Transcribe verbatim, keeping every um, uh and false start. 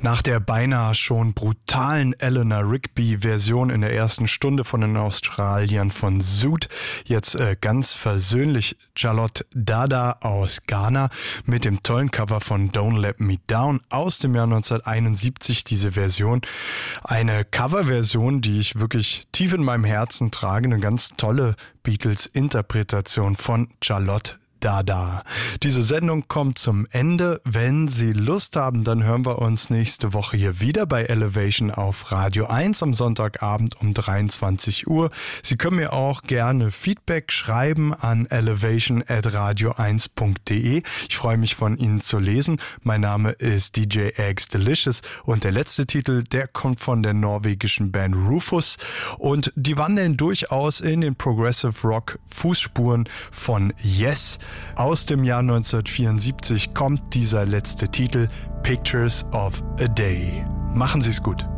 Nach der beinahe schon brutalen Eleanor Rigby-Version in der ersten Stunde von den Australiern von Zoot, jetzt äh, ganz versöhnlich Charlotte Dada aus Ghana mit dem tollen Cover von Don't Let Me Down aus dem Jahr neunzehnhunderteinundsiebzig, diese Version. Eine Coverversion, die ich wirklich tief in meinem Herzen trage, eine ganz tolle Beatles-Interpretation von Charlotte Dada. Diese Sendung kommt zum Ende. Wenn Sie Lust haben, dann hören wir uns nächste Woche hier wieder bei Elevation auf Radio eins am Sonntagabend um dreiundzwanzig Uhr. Sie können mir auch gerne Feedback schreiben an elevation at radio eins punkt de. Ich freue mich, von Ihnen zu lesen. Mein Name ist D J Eggs Delicious und der letzte Titel, der kommt von der norwegischen Band Rufus und die wandeln durchaus in den Progressive Rock Fußspuren von Yes. Aus dem Jahr neunzehnhundertvierundsiebzig kommt dieser letzte Titel, Pictures of a Day. Machen Sie es gut.